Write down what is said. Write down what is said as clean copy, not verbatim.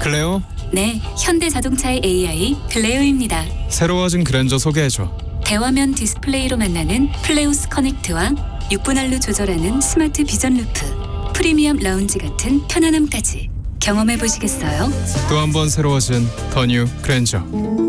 클레오? 네, 현대자동차의 AI 클레오입니다. 새로워진 그랜저 소개해줘. 대화면 디스플레이로 만나는 플레우스 커넥트와 6분할로 조절하는 스마트 비전 루프, 프리미엄 라운지 같은 편안함까지 경험해 보시겠어요? 또 한 번 새로워진 더 뉴 그랜저.